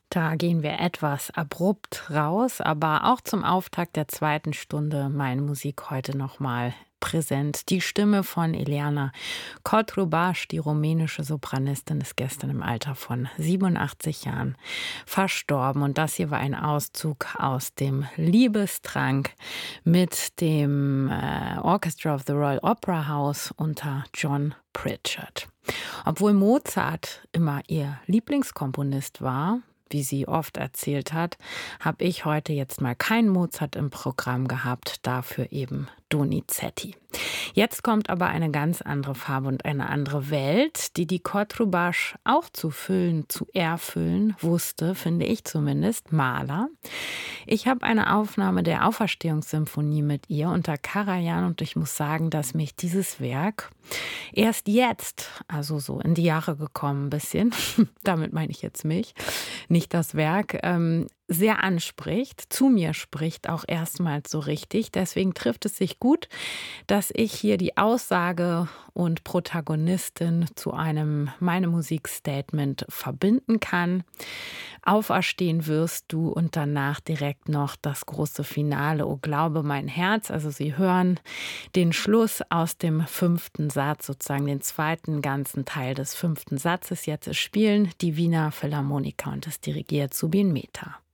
Da gehen wir etwas abrupt raus, aber auch zum Auftakt der zweiten Stunde meine Musik heute nochmal präsent. Die Stimme von Ileana Cotrubas, die rumänische Sopranistin, ist gestern im Alter von 87 Jahren verstorben. Und das hier war ein Auszug aus dem Liebestrank mit dem Orchestra of the Royal Opera House unter John Pritchard. Obwohl Mozart immer ihr Lieblingskomponist war, wie sie oft erzählt hat, habe ich heute jetzt mal keinen Mozart im Programm gehabt, dafür eben Donizetti. Jetzt kommt aber eine ganz andere Farbe und eine andere Welt, die die Cotrubas auch zu füllen, zu erfüllen wusste, finde ich zumindest, Mahler. Ich habe eine Aufnahme der Auferstehungssymphonie mit ihr unter Karajan und ich muss sagen, dass mich dieses Werk erst jetzt, also so in die Jahre gekommen ein bisschen, damit meine ich jetzt mich, nicht das Werk, sehr anspricht, zu mir spricht auch erstmals so richtig. Deswegen trifft es sich gut, dass ich hier die Aussage und Protagonistin zu einem Meine Musik-Statement verbinden kann. Auferstehen wirst du und danach direkt noch das große Finale, O glaube mein Herz. Also Sie hören den Schluss aus dem 5. Satz, sozusagen den zweiten ganzen Teil des 5. Satzes. Jetzt spielen die Wiener Philharmoniker und es dirigiert Zubin Mehta.